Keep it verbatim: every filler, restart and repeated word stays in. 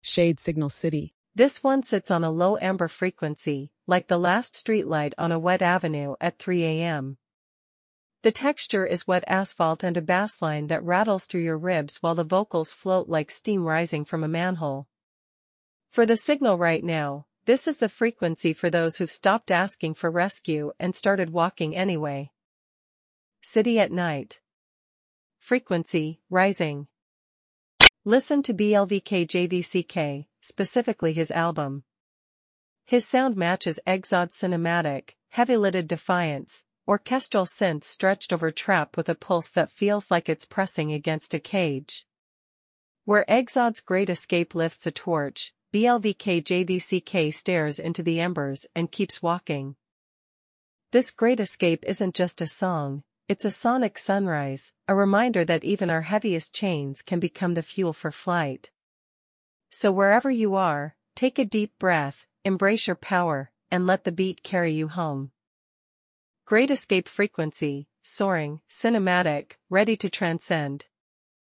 Shade Signal City. This one sits on a low amber frequency, like the last streetlight on a wet avenue at three a m The texture is wet asphalt and a bassline that rattles through your ribs while the vocals float like steam rising from a manhole. For the signal right now, this is the frequency for those who've stopped asking for rescue and started walking anyway. City at night. Frequency, rising. Listen to B L V K J V C K, specifically his album. His sound matches Exod's cinematic, heavy-lidded defiance, orchestral synth stretched over trap with a pulse that feels like it's pressing against a cage. Where Exod's Great Escape lifts a torch, B L V K J V C K stares into the embers and keeps walking. This Great Escape isn't just a song, it's a sonic sunrise, a reminder that even our heaviest chains can become the fuel for flight. So wherever you are, take a deep breath, embrace your power, and let the beat carry you home. Great Escape frequency, soaring, cinematic, ready to transcend.